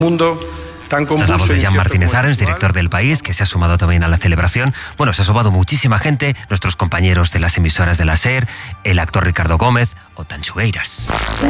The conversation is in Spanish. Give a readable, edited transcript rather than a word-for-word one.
mundo tan confuso. Esta es la voz de Jan Martínez Arens, director del País, que se ha sumado también a la celebración. Bueno, se ha sumado muchísima gente, nuestros compañeros de las emisoras de la SER, el actor Ricardo Gómez o Tanchugueiras.